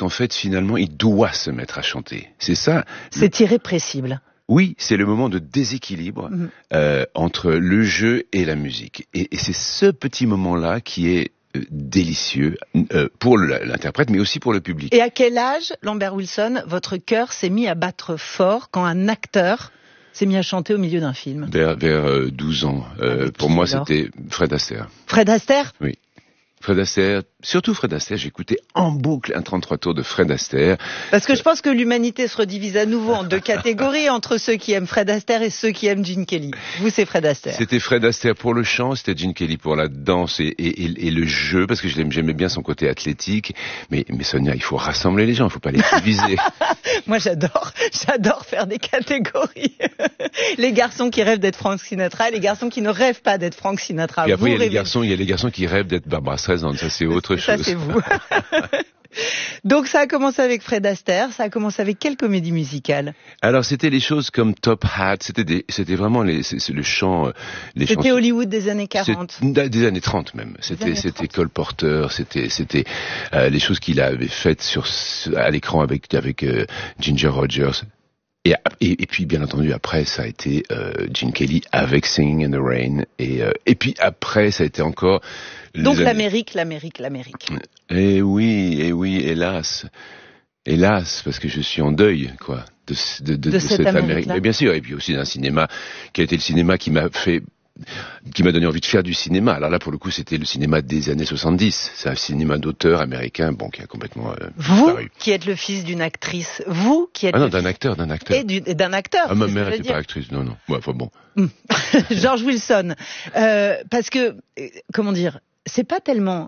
qu'en fait, finalement, il doit se mettre à chanter. C'est ça. C'est irrépressible. Oui, c'est le moment de déséquilibre entre le jeu et la musique. Et c'est ce petit moment-là qui est délicieux pour l'interprète, mais aussi pour le public. Et à quel âge, Lambert Wilson, votre cœur s'est mis à battre fort quand un acteur s'est mis à chanter au milieu d'un film? Vers 12 ans. Pour moi, c'était Fred Astaire. Fred Astaire? Oui. Fred Astaire, surtout Fred Astaire, j'écoutais en boucle un 33 tours de Fred Astaire. Parce que je pense que l'humanité se redivise à nouveau en deux catégories, entre ceux qui aiment Fred Astaire et ceux qui aiment Gene Kelly. Vous, c'est Fred Astaire. C'était Fred Astaire pour le chant, c'était Gene Kelly pour la danse et le jeu, parce que j'aimais bien son côté athlétique. Mais Sonia, il faut rassembler les gens, il faut pas les diviser. Moi, j'adore faire des catégories. Les garçons qui rêvent d'être Frank Sinatra, et les garçons qui ne rêvent pas d'être Frank Sinatra. Et après, il y a les garçons qui rêvent d'être Barbara Streisand, ça c'est autre chose. Ça, c'est vous. Donc ça a commencé avec Fred Astaire, ça a commencé avec quelle comédie musicale? Alors c'était les choses comme Top Hat, c'était vraiment le chant, les chansons. C'était Hollywood des années 40. Des années 30 même. C'était Cole Porter, c'était les choses qu'il avait faites à l'écran avec Ginger Rogers. Et puis, bien entendu, après, ça a été Gene Kelly avec Singing in the Rain. Et puis après, ça a été encore... Donc l'Amérique. Eh oui, hélas. Hélas, parce que je suis en deuil, quoi, de cette Amérique. Mais bien sûr, et puis aussi d'un cinéma qui a été le cinéma qui m'a donné envie de faire du cinéma. Alors là, pour le coup, c'était le cinéma des années 70. C'est un cinéma d'auteur américain, qui a complètement disparu. Vous, qui êtes le fils d'une actrice, vous, qui êtes... Ah non, d'un acteur. Et d'un acteur. Ah, ma mère n'était pas actrice, non. Ouais, enfin bon. George Wilson. Parce que, comment dire... C'est pas tellement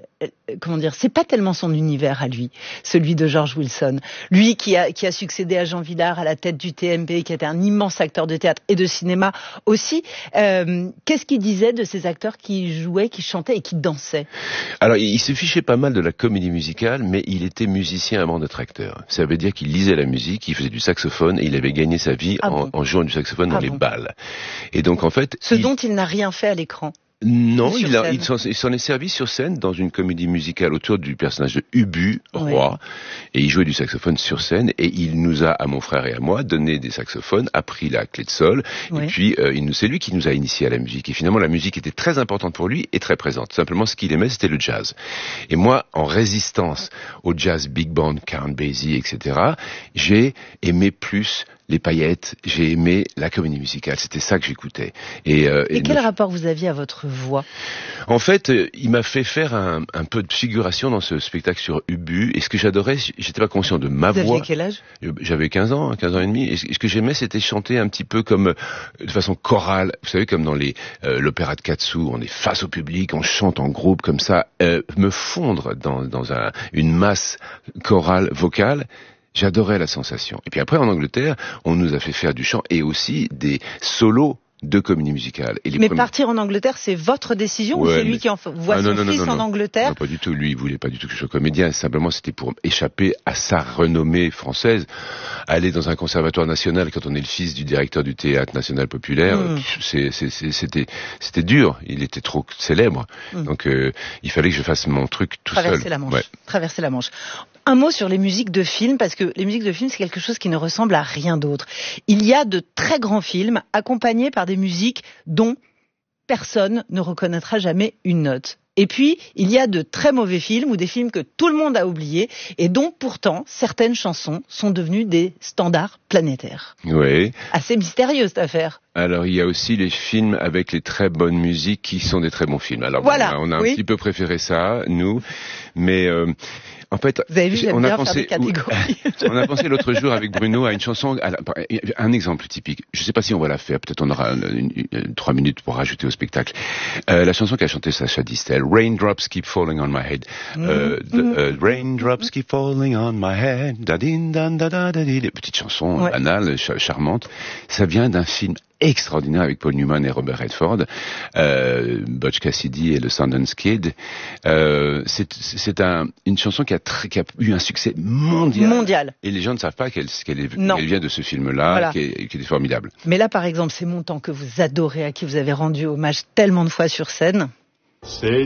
son univers à lui, celui de George Wilson. Lui qui a succédé à Jean Vilar à la tête du TMB, qui était un immense acteur de théâtre et de cinéma aussi. Qu'est-ce qu'il disait de ces acteurs qui jouaient, qui chantaient et qui dansaient? Alors, il se fichait pas mal de la comédie musicale, mais il était musicien avant d'être acteur. Ça veut dire qu'il lisait la musique, il faisait du saxophone et il avait gagné sa vie en jouant du saxophone dans les balles. Et donc, en fait... dont il n'a rien fait à l'écran. Non, il s'en est servi sur scène dans une comédie musicale autour du personnage de Ubu, roi, et il jouait du saxophone sur scène, et il nous a, à mon frère et à moi, donné des saxophones, appris la clé de sol, et puis c'est lui qui nous a initiés à la musique. Et finalement, la musique était très importante pour lui et très présente. Simplement, ce qu'il aimait, c'était le jazz. Et moi, en résistance au jazz big band, Count Basie, etc., j'ai aimé plus les paillettes, j'ai aimé la comédie musicale, c'était ça que j'écoutais. Et quel rapport vous aviez à votre voix? En fait, il m'a fait faire un peu de figuration dans ce spectacle sur Ubu, et ce que j'adorais, j'étais pas conscient de ma voix. Vous aviez quel âge? J'avais 15 ans et demi, et ce que j'aimais, c'était chanter un petit peu comme, de façon chorale, vous savez, comme dans l'opéra de Katsu, on est face au public, on chante en groupe, comme ça, me fondre dans une masse chorale, vocale. J'adorais la sensation. Et puis après, en Angleterre, on nous a fait faire du chant et aussi des solos de comédie musicale. Mais partir en Angleterre, c'est votre décision ou c'est lui qui voit son fils en Angleterre? Non, pas du tout. Lui, il voulait pas du tout que je sois comédien. Simplement, c'était pour échapper à sa renommée française. Aller dans un conservatoire national quand on est le fils du directeur du Théâtre National Populaire, c'était dur. Il était trop célèbre. Donc, il fallait que je fasse mon truc tout seul. Traverser la Manche. Un mot sur les musiques de films, parce que les musiques de films, c'est quelque chose qui ne ressemble à rien d'autre. Il y a de très grands films accompagnés par des musiques dont personne ne reconnaîtra jamais une note. Et puis, il y a de très mauvais films ou des films que tout le monde a oubliés et dont pourtant certaines chansons sont devenues des standards planétaires. Oui. Assez mystérieux cette affaire. Alors, il y a aussi les films avec les très bonnes musiques qui sont des très bons films. Alors, voilà, on a un petit peu préféré ça, nous, mais... En fait, vous avez vu, j'aime bien faire des catégories. On a pensé l'autre jour avec Bruno à une chanson, un exemple typique. Je ne sais pas si on va la faire, peut-être on aura 3 minutes pour rajouter au spectacle. La chanson qu'a chantée Sacha Distel, Raindrops Keep Falling on My Head. Raindrops Keep Falling on My Head. Des petites chansons banales, charmantes. Ça vient d'un film extraordinaire avec Paul Newman et Robert Redford, Butch Cassidy et le Sundance Kid. C'est une chanson qui a eu un succès mondial. Et les gens ne savent pas qu'elle vient de ce film-là, qui est formidable. Mais là, par exemple, c'est Mon temps que vous adorez, à qui vous avez rendu hommage tellement de fois sur scène. C'est